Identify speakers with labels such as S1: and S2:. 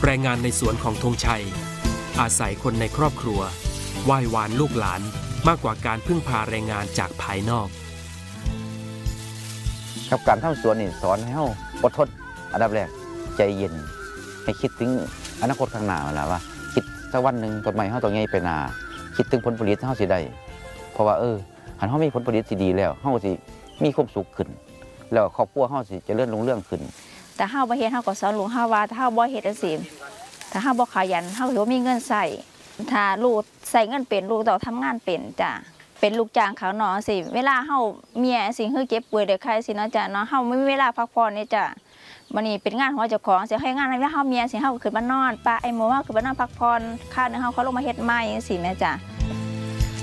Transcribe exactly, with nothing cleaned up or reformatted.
S1: แรงงานในสวนของธงชัยอาศัยคนในครอบครัวไหว้วานลูกหลานมากกว่าการพึ่งพาแรงงานจากภายนอก
S2: กับการทำสวนนี่สอนให้เราอดทนอันดับแรกใจเย็นให้คิดถึงอนาคตข้างหน้าแล้วว่าคิดสักวันหนึ่งต้นไม้เขาต้องใหญ่ไปนาคิดถึงผลผลิตเขาสิได้เพราะว่าเออหันเขามีผลผลิตที่ดีแล้วเขาสิมีความสุขขึ้นแล้วครอบครัวเขาสิจะเลื่อนลงเรื่องขึ้น
S3: แต่เฮาบ่เฮ็ดเฮาก็สอนลูกเฮาว่าถ้าเฮาบ่เฮ็ดจังซี่ถ้าเฮาบ่ขยันเฮาสิบ่มีเงินใช้ถ้าลูกใช้เงินเป็นลูกต้องทำงานเป็นจ้ะเป็นลูกจ้างเขาเนาะสิเวลาเฮาเมียสิคือเจ็บป่วยได้ไข้สิเนาะจ้ะเนาะเฮาไม่มีเวลาพักผ่อนนี่จ้ะมื้อนี้เป็นงานของเจ้าของสิให้งานให้เฮาเมียสิเฮาขึ้นมานอนป้าไอ้หมูเฮาขึ้นมานอนพักผ่อนค่านึงเฮาเขาลงมาเฮ็ดใหม่จังซี่แม่จ้ะ